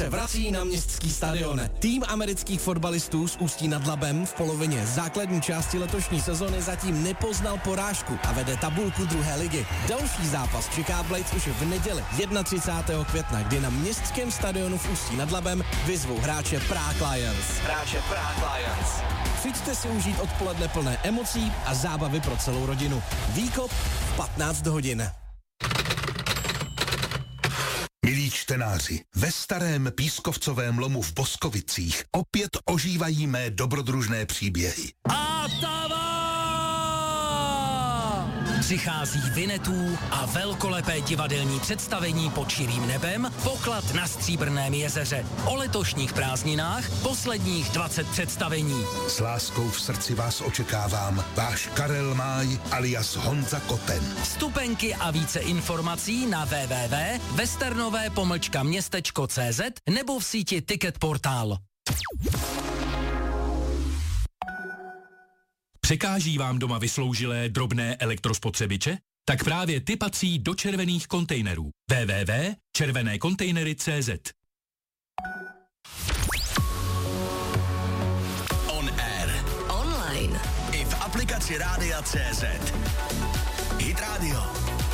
se vrací na Městský stadion. Tým amerických fotbalistů z Ústí nad Labem v polovině základní části letošní sezony zatím nepoznal porážku a vede tabulku druhé ligy. Další zápas čeká Blades už v neděli 31. května, kdy na Městském stadionu v Ústí nad Labem vyzvou hráče Prague Lions. Přijďte si užít odpoledne plné emocí a zábavy pro celou rodinu. Výkop v 15 hodin. Milí čtenáři, ve starém pískovcovém lomu v Boskovicích opět ožívají mé dobrodružné příběhy. Přichází Vinetů a velkolepé divadelní představení pod širým nebem, poklad na Stříbrném jezeře. O letošních prázdninách posledních 20 představení. S láskou v srdci vás očekávám, váš Karel Máj alias Honza Koten. Vstupenky a více informací na www.westernové-městečko.cz nebo v síti Ticket Portál. Překáží vám doma vysloužilé drobné elektrospotřebiče? Tak právě ty patří do červených kontejnerů. www.červenékontejnery.cz. On air. Online. I v aplikaci Rádia.cz. Hit Radio.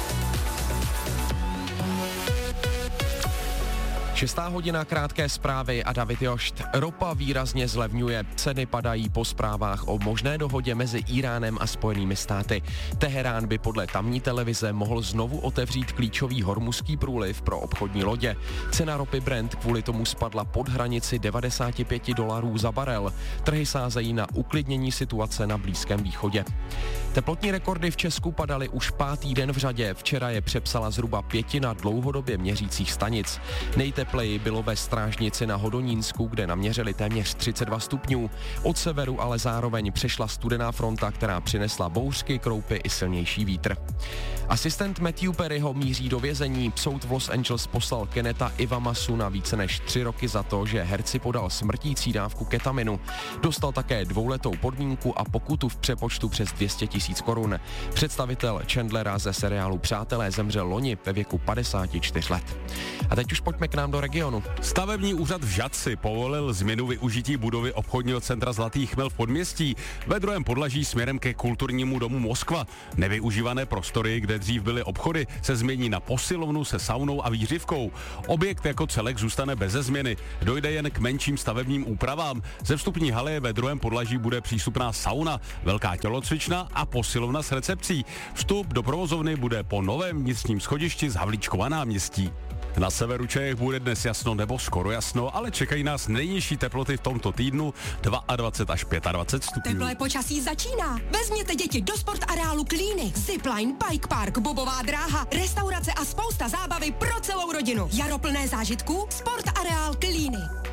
6. hodina, krátké zprávy a David Jošt. Ropa výrazně zlevňuje, ceny padají po zprávách o možné dohodě mezi Íránem a Spojenými státy. Teherán by podle tamní televize mohl znovu otevřít klíčový hormuzský průliv pro obchodní lodě. Cena ropy Brent kvůli tomu spadla pod hranici $95 za barel. Trhy sázejí na uklidnění situace na Blízkém východě. Teplotní rekordy v Česku padaly už 5. den v řadě. Včera je přepsala zhruba 1/5 dlouhodobě měřících stanic. Nejtepleji bylo ve Strážnici na Hodonínsku, kde naměřili téměř 32 stupňů. Od severu ale zároveň přešla studená fronta, která přinesla bouřky, kroupy i silnější vítr. Asistent Matthew Perryho míří do vězení. Soud v Los Angeles poslal Kenneta Ivamasu na více než 3 roky za to, že herci podal smrtící dávku ketaminu. Dostal také 2letou podmínku a pokutu v přepočtu přes 200 000 korun. Představitel Chandlera ze seriálu Přátelé zemřel loni ve věku 54 let. A teď už pojďme k nám do regionu. Stavební úřad v Žatci povolil změnu využití budovy obchodního centra Zlatý chmel v Podměstí ve druhém podlaží směrem ke kulturnímu domu Moskva. Nevyužívané prostory, kde dřív byly obchody, se změní na posilovnu se saunou a výřivkou. Objekt jako celek zůstane beze změny. Dojde jen k menším stavebním úpravám. Ze vstupní haly ve druhém podlaží bude přístupná sauna, velká tělocvična a posilovna s recepcí. Vstup do provozovny bude po novém vnitřním schodišti z Havlíčkova náměstí. Na severu Čech bude dnes jasno nebo skoro jasno, ale čekají nás nejnižší teploty v tomto týdnu 22 až 25 stupňů. Teplé počasí začíná. Vezměte děti do sportareálu Klíny. Zipline, bike park, bobová dráha, restaurace a spousta zábavy pro celou rodinu. Jaro plné zážitků, sportareál Klíny.